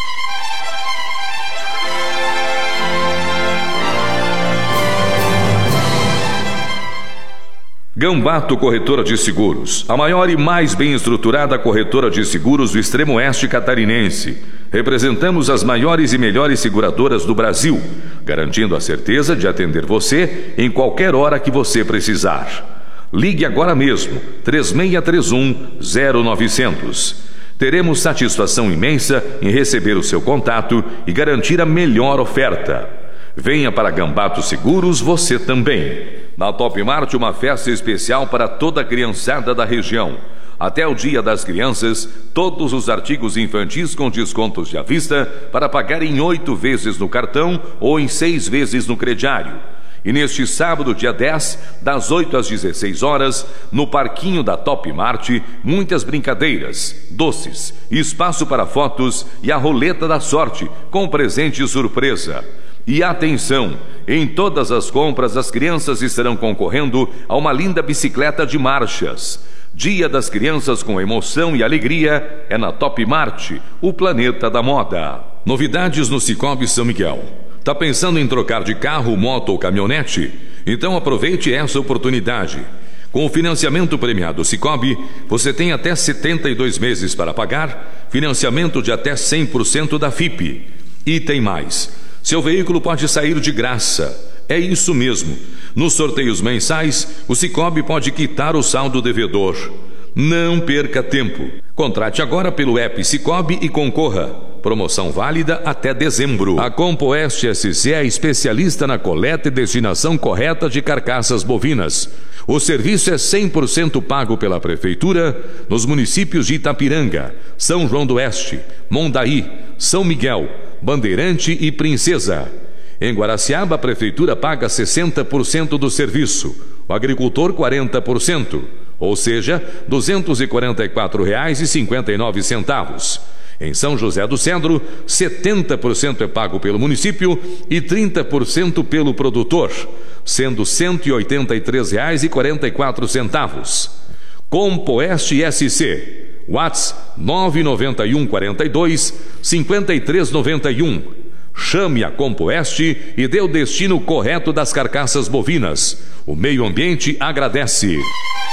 Gambato Corretora de Seguros, a maior e mais bem estruturada corretora de seguros do extremo oeste catarinense. Representamos as maiores e melhores seguradoras do Brasil, garantindo a certeza de atender você em qualquer hora que você precisar. Ligue agora mesmo, três seis três um, zero nove zero zero. Teremos satisfação imensa em receber o seu contato e garantir a melhor oferta. Venha para Gambato Seguros você também. Na Top Mart, uma festa especial para toda a criançada da região. Até o Dia das Crianças, todos os artigos infantis com descontos de à vista para pagar em oito vezes no cartão ou em seis vezes no crediário. E neste sábado, dia dez, das oito às dezesseis horas, no parquinho da Top Mart, muitas brincadeiras, doces, espaço para fotos e a roleta da sorte, com presente surpresa. E atenção, em todas as compras as crianças estarão concorrendo a uma linda bicicleta de marchas. Dia das Crianças com emoção e alegria é na Top Mart, o planeta da moda. Novidades no Cicobi São Miguel. Tá pensando em trocar de carro, moto ou caminhonete? Então aproveite essa oportunidade. Com o financiamento premiado Cicobi, você tem até setenta e dois meses para pagar, financiamento de até cem por cento da F I P. E tem mais. Seu veículo pode sair de graça. É isso mesmo. Nos sorteios mensais, o Cicobi pode quitar o saldo devedor. Não perca tempo. Contrate agora pelo app Cicobi e concorra. Promoção válida até dezembro. A Compoeste S C é especialista na coleta e destinação correta de carcaças bovinas. O serviço é cem por cento pago pela Prefeitura nos municípios de Itapiranga, São João do Oeste, Mondaí, São Miguel, Bandeirante e Princesa. Em Guaraciaba, a Prefeitura paga sessenta por cento do serviço, o agricultor quarenta por cento, ou seja, duzentos e quarenta e quatro reais e cinquenta e nove centavos. Em São José do Cedro, setenta por cento é pago pelo município e trinta por cento pelo produtor, sendo cento e oitenta e três reais e quarenta e quatro centavos. Compoeste S C. WhatsApp nove nove um quatro dois, cinco três nove um. Chame a Compoeste e dê o destino correto das carcaças bovinas. O meio ambiente agradece.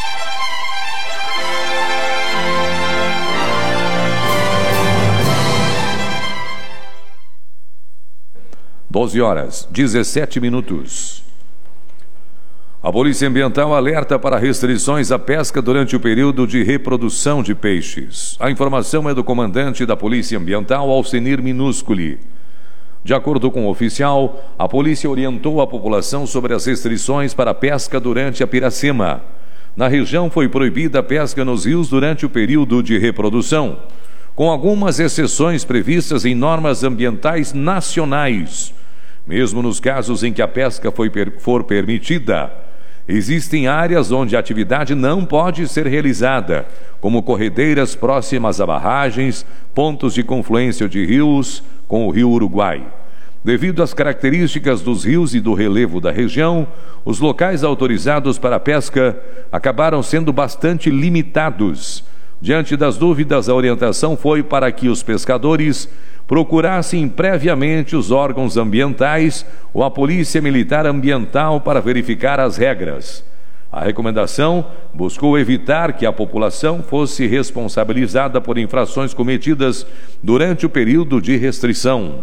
doze horas, dezessete minutos. A Polícia Ambiental alerta para restrições à pesca durante o período de reprodução de peixes. A informação é do comandante da Polícia Ambiental, Alcenir Minúsculi. De acordo com o oficial, a polícia orientou a população sobre as restrições para a pesca durante a piracema. Na região foi proibida a pesca nos rios durante o período de reprodução, com algumas exceções previstas em normas ambientais nacionais. Mesmo nos casos em que a pesca foi, for permitida, existem áreas onde a atividade não pode ser realizada, como corredeiras próximas a barragens, pontos de confluência de rios com o rio Uruguai. Devido às características dos rios e do relevo da região, os locais autorizados para a pesca acabaram sendo bastante limitados. Diante das dúvidas, a orientação foi para que os pescadores procurassem previamente os órgãos ambientais ou a Polícia Militar Ambiental para verificar as regras. A recomendação buscou evitar que a população fosse responsabilizada por infrações cometidas durante o período de restrição.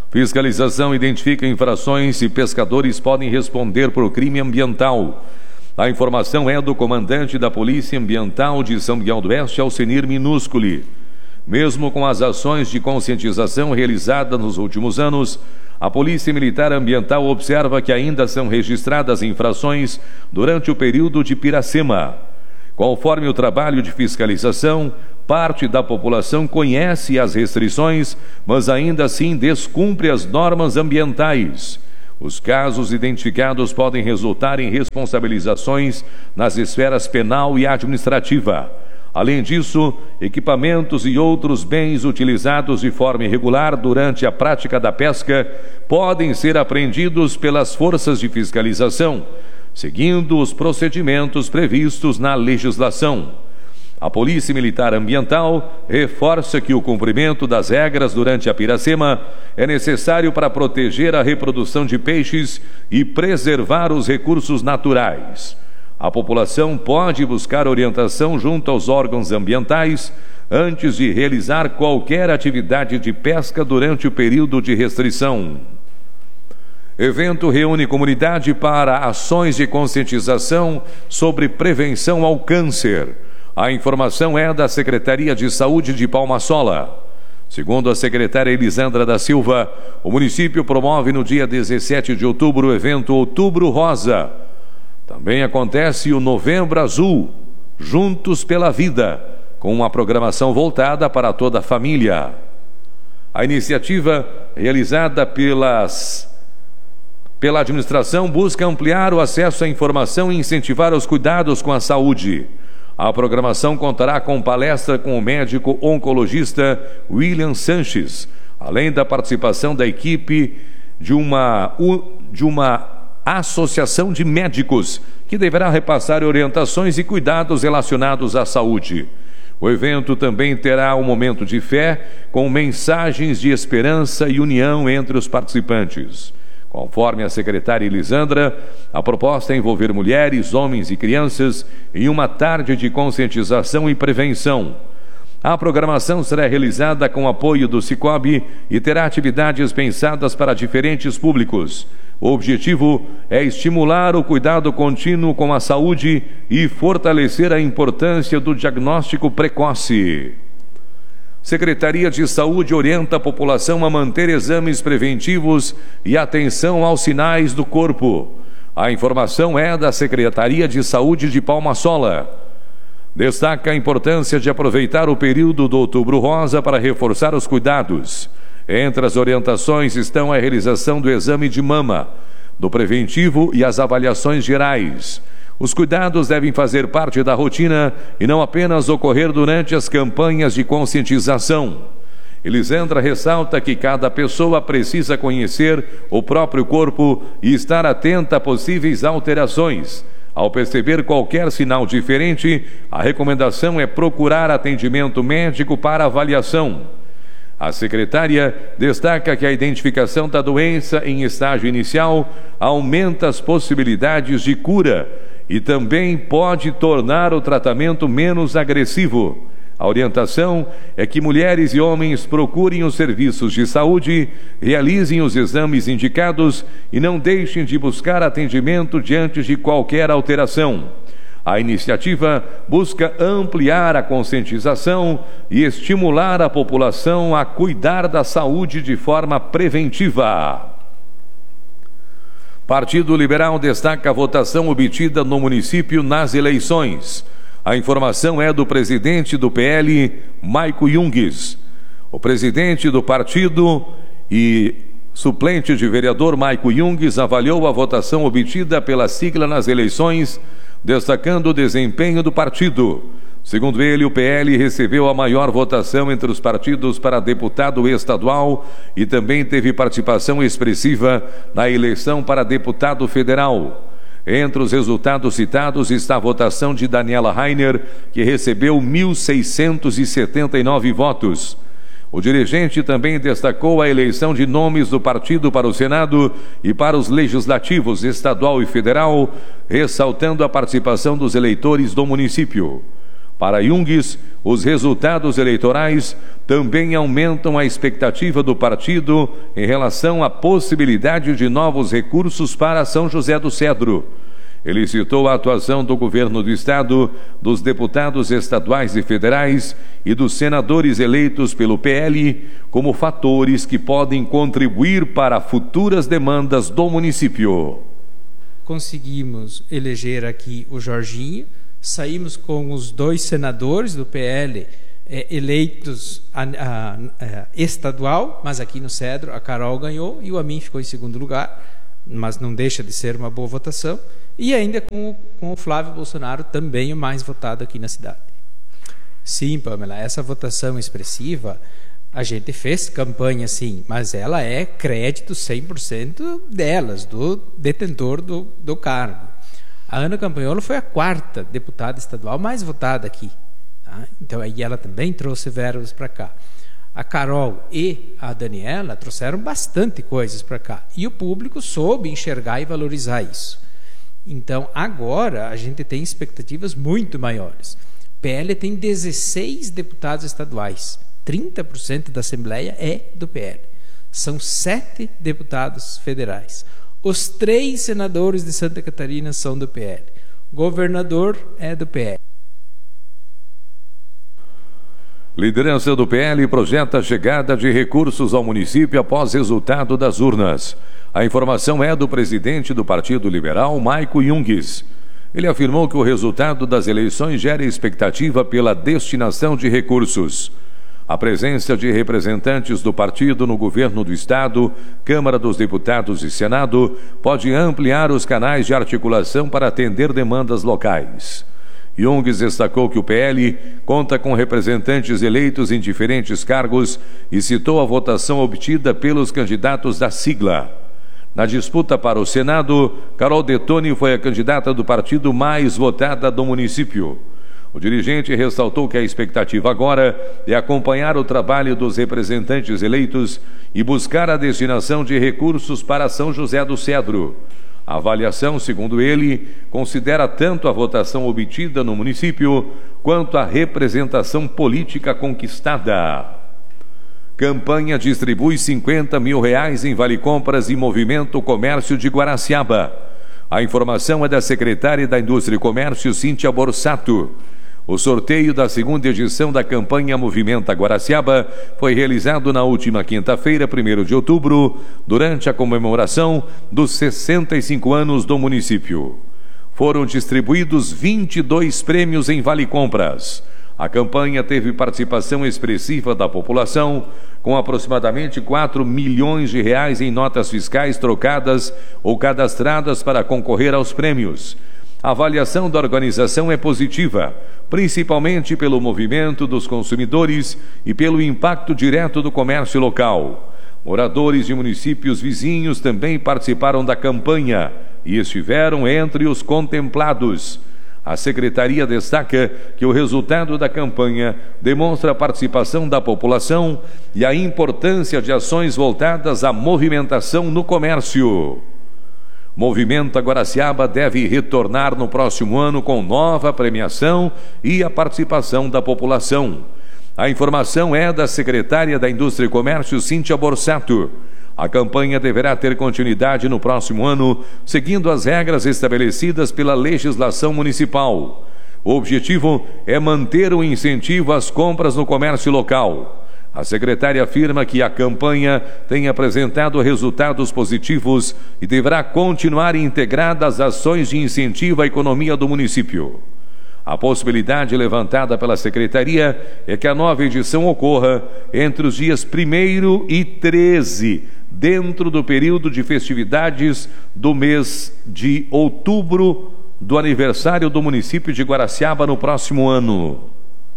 Fiscalização identifica infrações e pescadores podem responder por crime ambiental. A informação é do comandante da Polícia Ambiental de São Miguel do Oeste, Alcenir Minusculi. Mesmo com as ações de conscientização realizadas nos últimos anos, a Polícia Militar Ambiental observa que ainda são registradas infrações durante o período de Piracema. Conforme o trabalho de fiscalização, parte da população conhece as restrições, mas ainda assim descumpre as normas ambientais. Os casos identificados podem resultar em responsabilizações nas esferas penal e administrativa. Além disso, equipamentos e outros bens utilizados de forma irregular durante a prática da pesca podem ser apreendidos pelas forças de fiscalização, seguindo os procedimentos previstos na legislação. A Polícia Militar Ambiental reforça que o cumprimento das regras durante a Piracema é necessário para proteger a reprodução de peixes e preservar os recursos naturais. A população pode buscar orientação junto aos órgãos ambientais antes de realizar qualquer atividade de pesca durante o período de restrição. Evento reúne comunidade para ações de conscientização sobre prevenção ao câncer. A informação é da Secretaria de Saúde de Palma-Sola. Segundo a secretária Elisandra da Silva, o município promove no dia dezessete de outubro o evento Outubro Rosa. Também acontece o Novembro Azul, Juntos pela Vida, com uma programação voltada para toda a família. A iniciativa, realizada pelas, pela administração, busca ampliar o acesso à informação e incentivar os cuidados com a saúde. A programação contará com palestra com o médico oncologista William Sanches, além da participação da equipe de uma, de uma associação de médicos, que deverá repassar orientações e cuidados relacionados à saúde. O evento também terá um momento de fé, com mensagens de esperança e união entre os participantes. Conforme a secretária Elisandra, a proposta é envolver mulheres, homens e crianças em uma tarde de conscientização e prevenção. A programação será realizada com apoio do Sicob e terá atividades pensadas para diferentes públicos. O objetivo é estimular o cuidado contínuo com a saúde e fortalecer a importância do diagnóstico precoce. Secretaria de Saúde orienta a população a manter exames preventivos e atenção aos sinais do corpo. A informação é da Secretaria de Saúde de Palma-Sola. Destaca a importância de aproveitar o período do Outubro Rosa para reforçar os cuidados. Entre as orientações estão a realização do exame de mama, do preventivo e as avaliações gerais. Os cuidados devem fazer parte da rotina e não apenas ocorrer durante as campanhas de conscientização. Elisandra ressalta que cada pessoa precisa conhecer o próprio corpo e estar atenta a possíveis alterações. Ao perceber qualquer sinal diferente, a recomendação é procurar atendimento médico para avaliação. A secretária destaca que a identificação da doença em estágio inicial aumenta as possibilidades de cura e também pode tornar o tratamento menos agressivo. A orientação é que mulheres e homens procurem os serviços de saúde, realizem os exames indicados e não deixem de buscar atendimento diante de qualquer alteração. A iniciativa busca ampliar a conscientização e estimular a população a cuidar da saúde de forma preventiva. Partido Liberal destaca a votação obtida no município nas eleições. A informação é do presidente do P L, Maico Jungues. O presidente do partido e suplente de vereador Maico Jungues avaliou a votação obtida pela sigla nas eleições, destacando o desempenho do partido. Segundo ele, o P L recebeu a maior votação entre os partidos para deputado estadual e também teve participação expressiva na eleição para deputado federal. Entre os resultados citados está a votação de Daniela Rainer, que recebeu mil seiscentos e setenta e nove votos. O dirigente também destacou a eleição de nomes do partido para o Senado e para os legislativos estadual e federal, ressaltando a participação dos eleitores do município. Para Jungues, os resultados eleitorais também aumentam a expectativa do partido em relação à possibilidade de novos recursos para São José do Cedro. Ele citou a atuação do governo do estado, dos deputados estaduais e federais e dos senadores eleitos pelo P L como fatores que podem contribuir para futuras demandas do município. Conseguimos eleger aqui o Jorginho, saímos com os dois senadores do P L eh, eleitos a, a, a, estadual, mas aqui no Cedro a Carol ganhou e o Amin ficou em segundo lugar, mas não deixa de ser uma boa votação, e ainda com, com o Flávio Bolsonaro também o mais votado aqui na cidade. Sim, Pamela, essa votação expressiva, a gente fez campanha sim, mas ela é crédito cem por cento delas, do detentor do, do cargo. A Ana Campanholo foi a quarta deputada estadual mais votada aqui. Tá? Então aí ela também trouxe verbas para cá. A Carol e a Daniela trouxeram bastante coisas para cá. E o público soube enxergar e valorizar isso. Então agora a gente tem expectativas muito maiores. P L tem dezesseis deputados estaduais. trinta por cento da Assembleia é do P L. São sete deputados federais. Os três senadores de Santa Catarina são do P L. O governador é do P L. Liderança do P L projeta a chegada de recursos ao município após resultado das urnas. A informação é do presidente do Partido Liberal, Maico Junges. Ele afirmou que o resultado das eleições gera expectativa pela destinação de recursos. A presença de representantes do partido no governo do Estado, Câmara dos Deputados e Senado pode ampliar os canais de articulação para atender demandas locais. Junges destacou que o P L conta com representantes eleitos em diferentes cargos e citou a votação obtida pelos candidatos da sigla. Na disputa para o Senado, Carol Detoni foi a candidata do partido mais votada do município. O dirigente ressaltou que a expectativa agora é acompanhar o trabalho dos representantes eleitos e buscar a destinação de recursos para São José do Cedro. A avaliação, segundo ele, considera tanto a votação obtida no município quanto a representação política conquistada. Campanha distribui cinquenta mil reais em Vale Compras e Movimento Comércio de Guaraciaba. A informação é da secretária da Indústria e Comércio, Cíntia Borsato. O sorteio da segunda edição da campanha Movimenta Guaraciaba foi realizado na última quinta-feira, primeiro de outubro, durante a comemoração dos sessenta e cinco anos do município. Foram distribuídos vinte e dois prêmios em Vale Compras. A campanha teve participação expressiva da população, com aproximadamente quatro milhões de reais em notas fiscais trocadas ou cadastradas para concorrer aos prêmios. A avaliação da organização é positiva, principalmente pelo movimento dos consumidores e pelo impacto direto do comércio local. Moradores de municípios vizinhos também participaram da campanha e estiveram entre os contemplados. A secretaria destaca que o resultado da campanha demonstra a participação da população e a importância de ações voltadas à movimentação no comércio. Movimenta Guaraciaba deve retornar no próximo ano com nova premiação e a participação da população. A informação é da secretária da Indústria e Comércio, Cíntia Borsato. A campanha deverá ter continuidade no próximo ano, seguindo as regras estabelecidas pela legislação municipal. O objetivo é manter o incentivo às compras no comércio local. A secretária afirma que a campanha tem apresentado resultados positivos e deverá continuar integrada às ações de incentivo à economia do município. A possibilidade levantada pela secretaria é que a nova edição ocorra entre os dias primeiro e treze, dentro do período de festividades do mês de outubro do aniversário do município de Guaraciaba no próximo ano.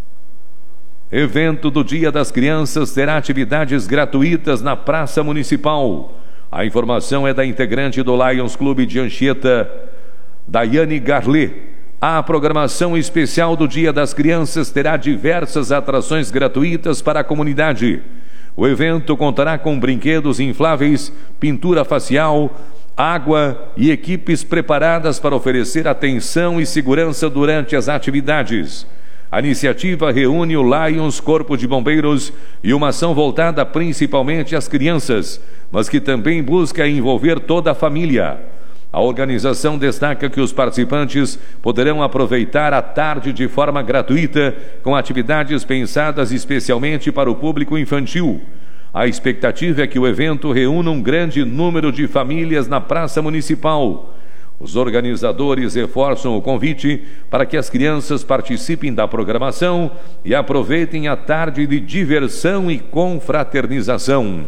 Evento do Dia das Crianças terá atividades gratuitas na Praça Municipal. A informação é da integrante do Lions Clube de Anchieta, Daiane Garlet. A programação especial do Dia das Crianças terá diversas atrações gratuitas para a comunidade. O evento contará com brinquedos infláveis, pintura facial, água e equipes preparadas para oferecer atenção e segurança durante as atividades. A iniciativa reúne o Lions Corpo de Bombeiros e uma ação voltada principalmente às crianças, mas que também busca envolver toda a família. A organização destaca que os participantes poderão aproveitar a tarde de forma gratuita, com atividades pensadas especialmente para o público infantil. A expectativa é que o evento reúna um grande número de famílias na Praça Municipal. Os organizadores reforçam o convite para que as crianças participem da programação e aproveitem a tarde de diversão e confraternização.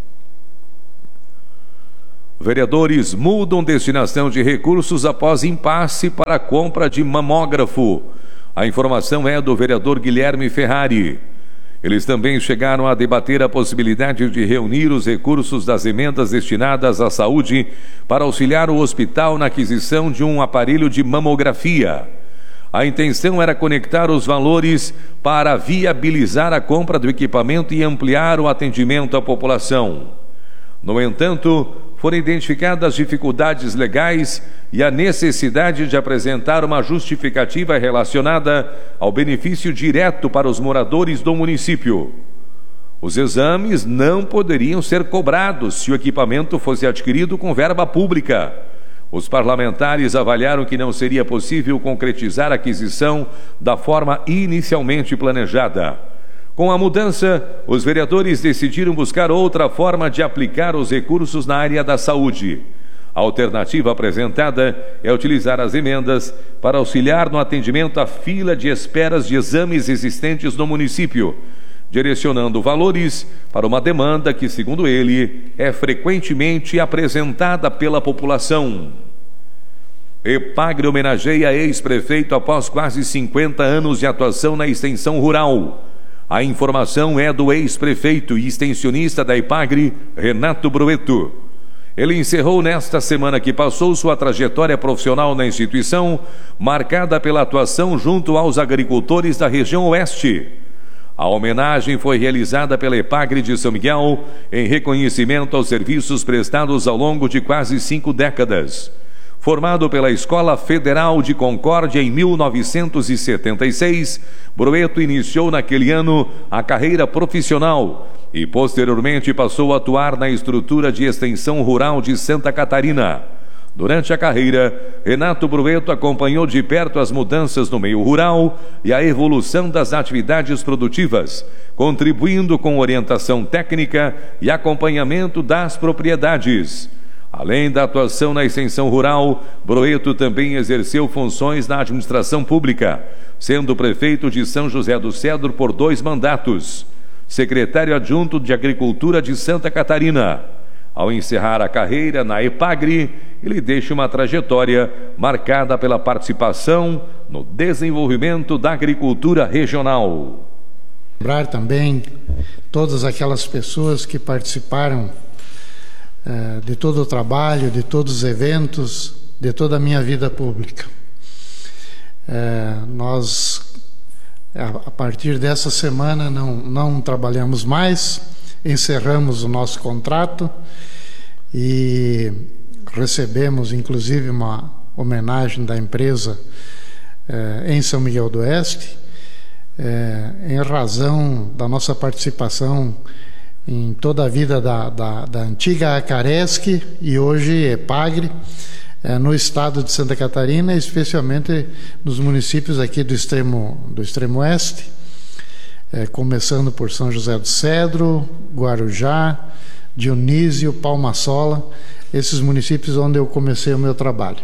Vereadores mudam destinação de recursos após impasse para a compra de mamógrafo. A informação é do vereador Guilherme Ferrari. Eles também chegaram a debater a possibilidade de reunir os recursos das emendas destinadas à saúde para auxiliar o hospital na aquisição de um aparelho de mamografia. A intenção era conectar os valores para viabilizar a compra do equipamento e ampliar o atendimento à população. No entanto, foram identificadas dificuldades legais e a necessidade de apresentar uma justificativa relacionada ao benefício direto para os moradores do município. Os exames não poderiam ser cobrados se o equipamento fosse adquirido com verba pública. Os parlamentares avaliaram que não seria possível concretizar a aquisição da forma inicialmente planejada. Com a mudança, os vereadores decidiram buscar outra forma de aplicar os recursos na área da saúde. A alternativa apresentada é utilizar as emendas para auxiliar no atendimento à fila de esperas de exames existentes no município, direcionando valores para uma demanda que, segundo ele, é frequentemente apresentada pela população. EPAGRE homenageia ex-prefeito após quase cinquenta anos de atuação na extensão rural. A informação é do ex-prefeito e extensionista da EPAGRE, Renato Brueto. Ele encerrou nesta semana que passou sua trajetória profissional na instituição, marcada pela atuação junto aos agricultores da região oeste. A homenagem foi realizada pela EPAGRE de São Miguel em reconhecimento aos serviços prestados ao longo de quase cinco décadas. Formado pela Escola Federal de Concórdia em mil novecentos e setenta e seis, Brueto iniciou naquele ano a carreira profissional e posteriormente passou a atuar na estrutura de extensão rural de Santa Catarina. Durante a carreira, Renato Brueto acompanhou de perto as mudanças no meio rural e a evolução das atividades produtivas, contribuindo com orientação técnica e acompanhamento das propriedades. Além da atuação na extensão rural, Brueto também exerceu funções na administração pública, sendo prefeito de São José do Cedro por dois mandatos, secretário adjunto de Agricultura de Santa Catarina. Ao encerrar a carreira na EPAGRE, ele deixa uma trajetória marcada pela participação no desenvolvimento da agricultura regional. Lembrar também todas aquelas pessoas que participaram de todo o trabalho, de todos os eventos, de toda a minha vida pública. É, nós, a partir dessa semana, não, não trabalhamos mais, encerramos o nosso contrato e recebemos, inclusive, uma homenagem da empresa é, em São Miguel do Oeste, é, em razão da nossa participação em toda a vida da, da, da antiga Acaresc e hoje EPAGRE, é, no estado de Santa Catarina, especialmente nos municípios aqui do extremo, do extremo oeste, é, começando por São José do Cedro, Guarujá, Dionísio, Palma-Sola, esses municípios onde eu comecei o meu trabalho.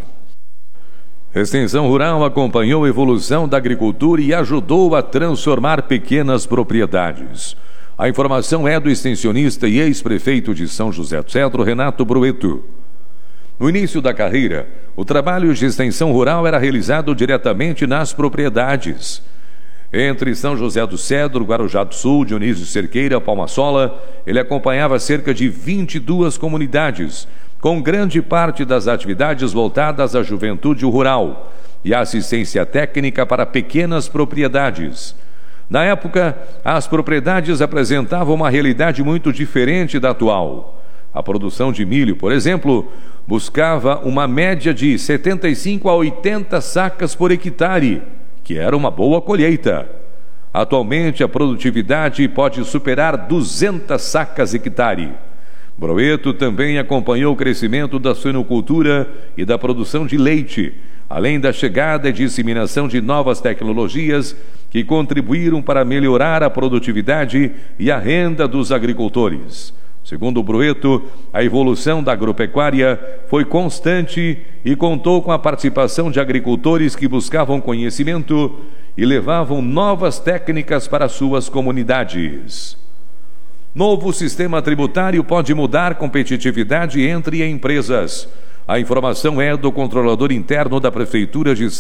A extensão rural acompanhou a evolução da agricultura e ajudou a transformar pequenas propriedades. A informação é do extensionista e ex-prefeito de São José do Cedro, Renato Brueto. No início da carreira, o trabalho de extensão rural era realizado diretamente nas propriedades. Entre São José do Cedro, Guarujá do Sul, Dionísio Cerqueira, Palma-Sola, ele acompanhava cerca de vinte e duas comunidades, com grande parte das atividades voltadas à juventude rural e à assistência técnica para pequenas propriedades. Na época, as propriedades apresentavam uma realidade muito diferente da atual. A produção de milho, por exemplo, buscava uma média de setenta e cinco a oitenta sacas por hectare, que era uma boa colheita. Atualmente, a produtividade pode superar duzentas sacas hectare. Broeto também acompanhou o crescimento da suinocultura e da produção de leite, além da chegada e disseminação de novas tecnologias que contribuíram para melhorar a produtividade e a renda dos agricultores. Segundo o Broeto, a evolução da agropecuária foi constante e contou com a participação de agricultores que buscavam conhecimento e levavam novas técnicas para suas comunidades. Novo sistema tributário pode mudar competitividade entre empresas. A informação é do controlador interno da Prefeitura de